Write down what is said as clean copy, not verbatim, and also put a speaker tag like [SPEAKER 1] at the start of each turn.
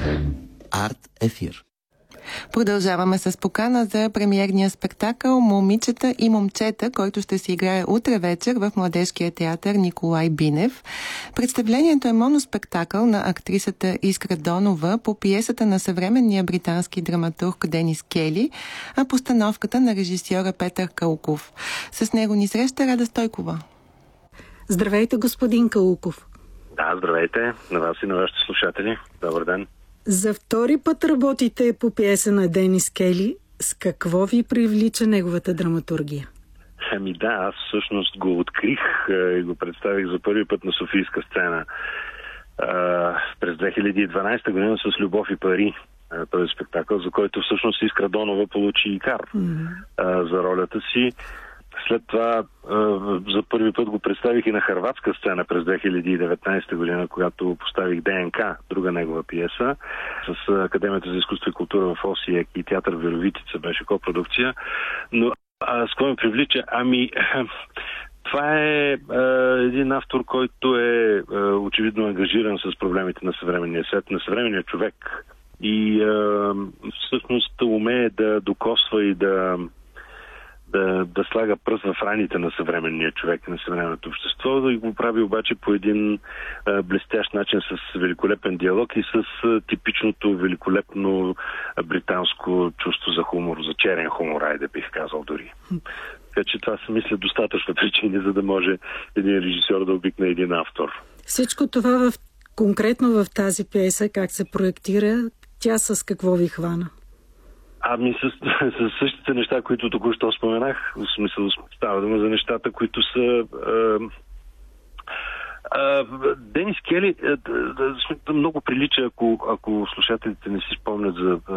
[SPEAKER 1] Арт ефир.
[SPEAKER 2] Продължаваме с покана за премиерния спектакъл "Момичета и момчета", който ще се играе утре вечер в Младежкия театър Николай Бинев. Представлението е моноспектакъл на актрисата Искра Донова по пиесата на съвременния британски драматург Денис Кели, а постановката на режисьора Петър Калуков. С него ни среща Рада Стойкова.
[SPEAKER 3] Здравейте, господин Калуков.
[SPEAKER 4] Да, здравейте на вас и на вашите слушатели. Добър ден.
[SPEAKER 3] За втори път работите по пиеса на Денис Кели. С какво ви привлича неговата драматургия?
[SPEAKER 4] Ами да, аз всъщност го открих и го представих за първи път на Софийска сцена през 2012 година с "Любов и пари", този спектакъл, за който всъщност Искра Донова получи Икар за ролята си. След това за първи път го представих и на хърватска сцена през 2019 година, когато поставих ДНК, друга негова пиеса, с Академията за изкуство и култура в Осиек и театър Веровитица, беше копродукция. Но с какво ме привлича? Ами, това е един автор, който е очевидно ангажиран с проблемите на съвременния свет, на съвременния човек. И всъщност умее да докосва и да слага пръст в раните на съвременния човек, на съвременното общество, да го прави обаче по един блестящ начин, с великолепен диалог и с типичното великолепно британско чувство за хумор, за черен хумор, айде бих казал дори. Така че това са, мисля, достатъчно причини, за да може един режисьор да обикне един автор.
[SPEAKER 3] Всичко това конкретно в тази пиеса, как се проектира, тя с какво ви хвана?
[SPEAKER 4] Ами с същите неща, които току-що споменах. В смисъл, става дума за нещата, които са... Денис Кели много прилича, ако слушателите не си спомнят за